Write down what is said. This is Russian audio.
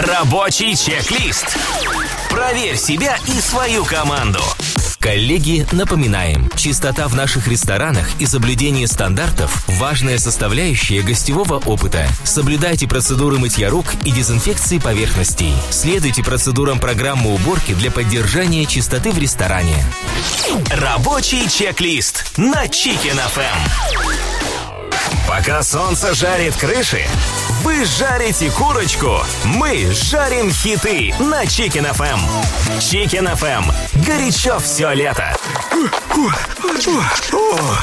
Рабочий чек-лист. Проверь себя и свою команду. Коллеги, напоминаем, чистота в наших ресторанах и соблюдение стандартов – важная составляющая гостевого опыта. Соблюдайте процедуры мытья рук и дезинфекции поверхностей. Следуйте процедурам программы уборки для поддержания чистоты в ресторане. Рабочий чек-лист на Chicken FM. Пока солнце жарит крыши, вы жарите курочку, мы жарим хиты на Chicken FM. Chicken FM. Горячо все лето.